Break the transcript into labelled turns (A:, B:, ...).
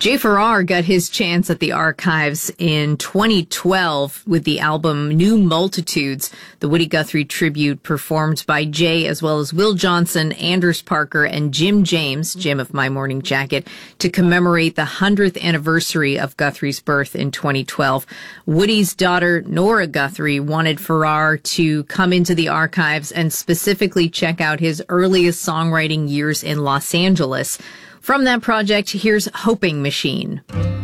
A: Jay Farrar got his chance at the archives in 2012 with the album New Multitudes, the Woody Guthrie tribute performed by Jay as well as Will Johnson, Anders Parker, and Jim James, Jim of My Morning Jacket, to commemorate the 100th anniversary of Guthrie's birth in 2012. Woody's daughter, Nora Guthrie, wanted Farrar to come into the archives and specifically check out his earliest songwriting years in Los Angeles. From that project, here's Hoping Machine.